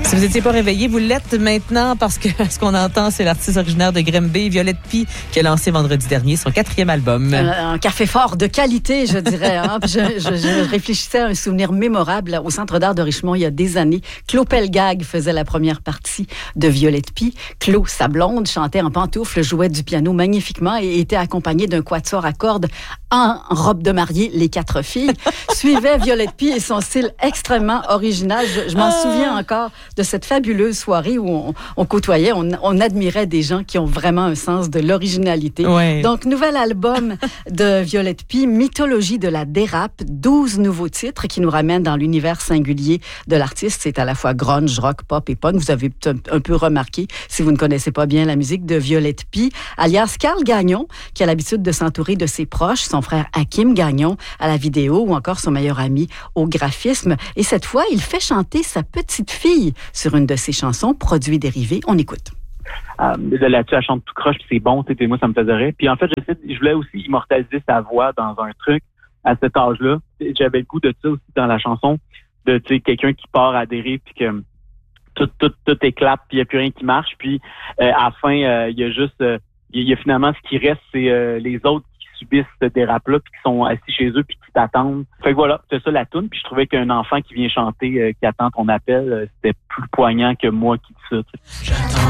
Si vous n'étiez pas réveillé, vous l'êtes maintenant parce que ce qu'on entend, c'est l'artiste originaire de Grimby, Violette Py, qui a lancé vendredi dernier son 4e album. Un café fort de qualité, je dirais. Hein? Je réfléchissais à un souvenir mémorable au Centre d'art de Richemont il y a des années. Claude Pelgag faisait la première partie de Violette Py. Claude, sa blonde, chantait en pantoufles, jouait du piano magnifiquement et était accompagné d'un quatuor à cordes en robe de mariée, les 4 filles. Suivait Violette Py et son style extrêmement original. Je m'en souviens encore de cette fabuleuse soirée où on côtoyait, on admirait des gens qui ont vraiment un sens de l'originalité. Ouais. Donc, nouvel album de Violette Py, Mythologie de la dérape, 12 nouveaux titres qui nous ramènent dans l'univers singulier de l'artiste. C'est à la fois grunge, rock, pop et punk. Vous avez un peu remarqué, si vous ne connaissez pas bien la musique de Violette Py, alias Carl Gagnon, qui a l'habitude de s'entourer de ses proches, son frère Hakim Gagnon à la vidéo ou encore son meilleur ami au graphisme. Et cette fois, il fait chanter sa petite fille sur une de ses chansons, Produits dérivés. On écoute. Là-dessus, elle chante tout croche, puis c'est bon, tu sais, moi, ça me faisait rire. Puis en fait, je voulais aussi immortaliser sa voix dans un truc à cet âge-là. J'avais le goût de ça aussi dans la chanson, de, tu sais, quelqu'un qui part à dérive, puis que tout éclate, puis il n'y a plus rien qui marche. Puis à la fin, il y a juste, il y a finalement ce qui reste, c'est les autres qui subissent ce dérap-là, puis qui sont assis chez eux, puis qui t'attendent. Fait que voilà, c'est ça la toune. Puis je trouvais qu'un enfant qui vient chanter, qui attend ton appel, c'était plus poignant que moi qui dis ça.